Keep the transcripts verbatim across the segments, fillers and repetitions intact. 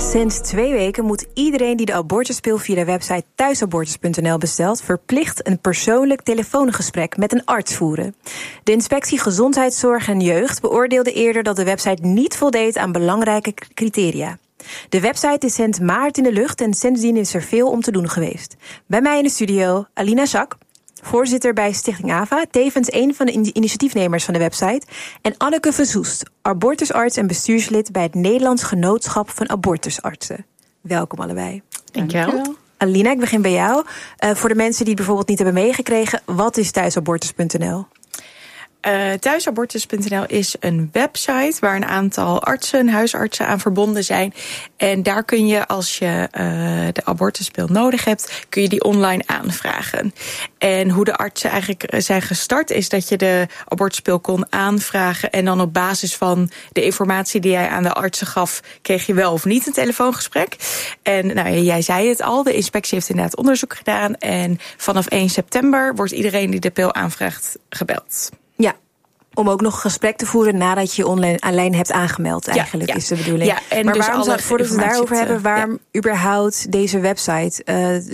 Sinds twee weken moet iedereen die de abortuspil via de website thuisabortus punt n l bestelt verplicht een persoonlijk telefoongesprek met een arts voeren. De Inspectie Gezondheidszorg en Jeugd beoordeelde eerder dat de website niet voldeed aan belangrijke criteria. De website is sinds maart in de lucht en sindsdien is er veel om te doen geweest. Bij mij in de studio Alina Zak, voorzitter bij Stichting AVA, tevens een van de initiatiefnemers van de website, en Anneke Verzoest, abortusarts en bestuurslid bij het Nederlands Genootschap van Abortusartsen. Welkom allebei. Dankjewel. Alina, ik begin bij jou. Uh, voor de mensen die het bijvoorbeeld niet hebben meegekregen, wat is thuisabortus punt n l? Uh, thuisabortus punt n l is een website waar een aantal artsen, huisartsen aan verbonden zijn. En daar kun je, als je uh, de abortuspil nodig hebt, kun je die online aanvragen. En hoe de artsen eigenlijk zijn gestart is dat je de abortuspil kon aanvragen en dan op basis van de informatie die jij aan de artsen gaf, kreeg je wel of niet een telefoongesprek. En nou, jij zei het al, de inspectie heeft inderdaad onderzoek gedaan en vanaf één september wordt iedereen die de pil aanvraagt gebeld. Ja, om ook nog een gesprek te voeren nadat je online alleen hebt aangemeld, eigenlijk, ja, ja. is de bedoeling. Ja, en maar dus waarom zou, voordat we het daarover te, hebben, waarom ja. überhaupt deze website? Uh,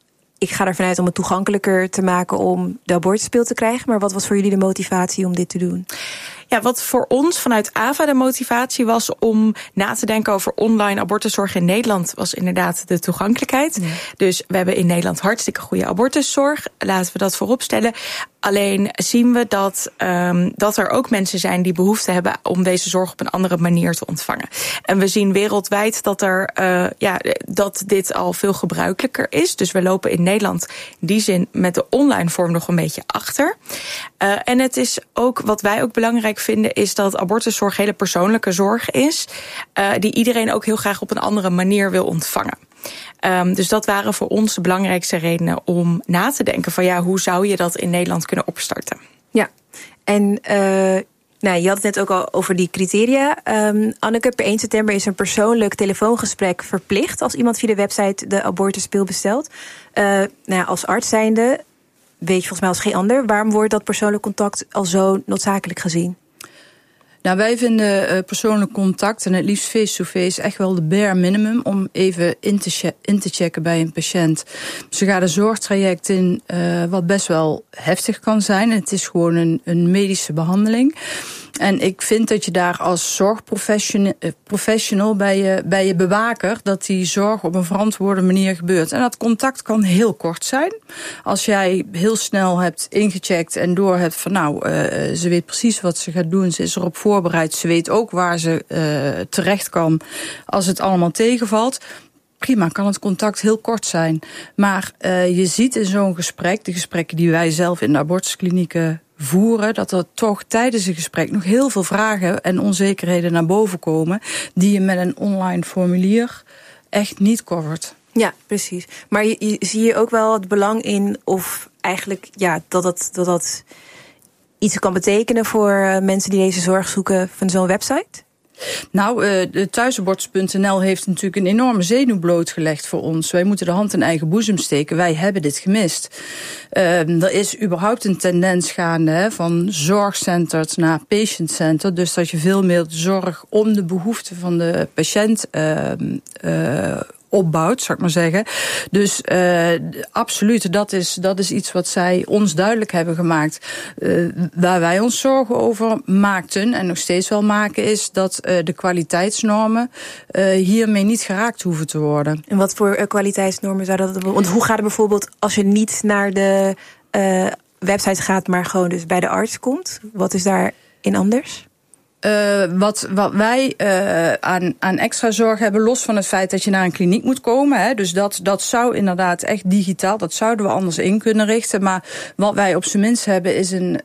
ik ga ervan uit om het toegankelijker te maken om de abortuspil te krijgen. Maar wat was voor jullie de motivatie om dit te doen? Ja, wat voor ons vanuit AVA de motivatie was om na te denken over online abortuszorg in Nederland, was inderdaad de toegankelijkheid. Ja. Dus we hebben in Nederland hartstikke goede abortuszorg. Laten we dat voorop stellen. Alleen zien we dat, um, dat er ook mensen zijn die behoefte hebben om deze zorg op een andere manier te ontvangen. En we zien wereldwijd dat, er, uh, ja, dat dit al veel gebruikelijker is. Dus we lopen in Nederland in die zin met de online vorm nog een beetje achter. Uh, en het is ook, wat wij ook belangrijk vinden, is dat abortuszorg hele persoonlijke zorg is, uh, die iedereen ook heel graag op een andere manier wil ontvangen. Um, dus dat waren voor ons de belangrijkste redenen om na te denken van ja, hoe zou je dat in Nederland kunnen opstarten? Ja, en uh, nou, je had het net ook al over die criteria. Um, Anneke, per één september is een persoonlijk telefoongesprek verplicht als iemand via de website de abortuspil bestelt. Uh, nou ja, als arts zijnde weet je volgens mij als geen ander, waarom wordt dat persoonlijk contact al zo noodzakelijk gezien? Nou, wij vinden uh, persoonlijk contact en het liefst face-to-face echt wel de bare minimum om even in te, che- in te checken bij een patiënt. Ze gaat een zorgtraject in uh, wat best wel heftig kan zijn. Het is gewoon een, een medische behandeling. En ik vind dat je daar als zorgprofessional bij je, bij je bewaker, dat die zorg op een verantwoorde manier gebeurt. En dat contact kan heel kort zijn. Als jij heel snel hebt ingecheckt en door hebt van nou, uh, ze weet precies wat ze gaat doen. Ze is erop voorbereid. Ze weet ook waar ze uh, terecht kan als het allemaal tegenvalt. Prima, kan het contact heel kort zijn. Maar uh, je ziet in zo'n gesprek, de gesprekken die wij zelf in de abortusklinieken voeren, dat er toch tijdens een gesprek nog heel veel vragen en onzekerheden naar boven komen die je met een online formulier echt niet covert. Ja, precies. Maar je, je, zie je ook wel het belang in of eigenlijk ja, dat dat, dat dat iets kan betekenen voor uh, mensen die deze zorg zoeken van zo'n website? Nou, uh, thuisabortus punt n l heeft natuurlijk een enorme zenuw blootgelegd voor ons. Wij moeten de hand in eigen boezem steken. Wij hebben dit gemist. Uh, er is überhaupt een tendens gaande hè, van zorgcenterd naar patient-centered. Dus dat je veel meer zorg om de behoeften van de patiënt uh, uh, opbouwt, zou ik maar zeggen. Dus uh, absoluut, dat is, dat is iets wat zij ons duidelijk hebben gemaakt. Uh, waar wij ons zorgen over maakten en nog steeds wel maken, is dat uh, de kwaliteitsnormen uh, hiermee niet geraakt hoeven te worden. En wat voor uh, kwaliteitsnormen zou dat? Want hoe gaat het bijvoorbeeld als je niet naar de uh, website gaat, maar gewoon dus bij de arts komt? Wat is daarin anders? Uh, wat, wat wij uh, aan, aan extra zorg hebben, los van het feit dat je naar een kliniek moet komen. Hè, dus dat, dat zou inderdaad echt digitaal, dat zouden we anders in kunnen richten. Maar wat wij op zijn minst hebben is een,